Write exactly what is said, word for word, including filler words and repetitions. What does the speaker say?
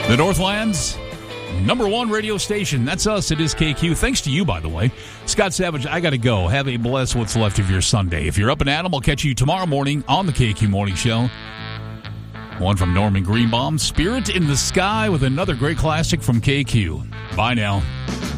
The Northland's number one radio station. That's us. It is K Q. Thanks to you, by the way. Scott Savage, I got to go. Have a bless what's left of your Sunday. If you're up and at 'em, I'll catch you tomorrow morning on the K Q Morning Show. One from Norman Greenbaum, Spirit in the Sky, with another great classic from K Q. Bye now.